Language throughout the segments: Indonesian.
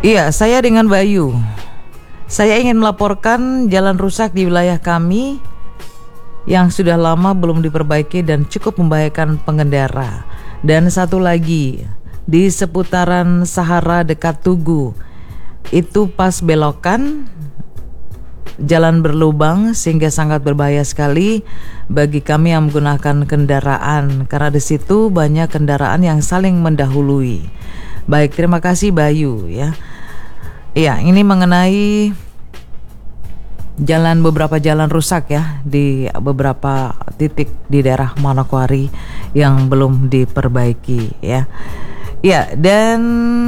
Iya, saya dengan Bayu. Saya ingin melaporkan jalan rusak di wilayah kami yang sudah lama belum diperbaiki dan cukup membahayakan pengendara. Dan satu lagi, di seputaran Sahara dekat Tugu, itu pas belokan jalan berlubang sehingga sangat berbahaya sekali bagi kami yang menggunakan kendaraan, karena di situ banyak kendaraan yang saling mendahului. Baik, terima kasih Bayu ya. Iya, ini mengenai beberapa jalan rusak ya di beberapa titik di daerah Manokwari yang belum diperbaiki ya. Ya, dan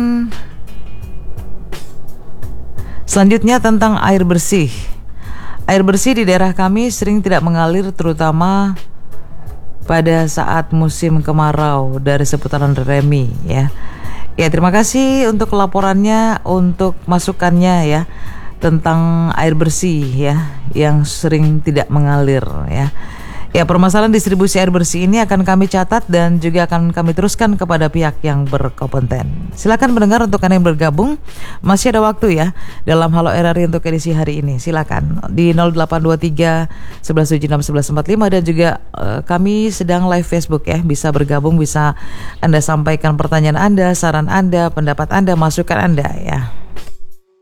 selanjutnya tentang air bersih. Air bersih di daerah kami sering tidak mengalir, terutama pada saat musim kemarau dari seputaran Remi ya. Ya, terima kasih untuk laporannya, untuk masukannya ya tentang air bersih ya yang sering tidak mengalir ya. Ya, permasalahan distribusi air bersih ini akan kami catat dan juga akan kami teruskan kepada pihak yang berkompeten. Silakan mendengar untuk Anda yang bergabung, masih ada waktu ya dalam Halo RRI untuk edisi hari ini. Silakan di 0823 1176 1145 dan juga kami sedang live Facebook ya. Bisa bergabung, bisa Anda sampaikan pertanyaan Anda, saran Anda, pendapat Anda, masukan Anda ya.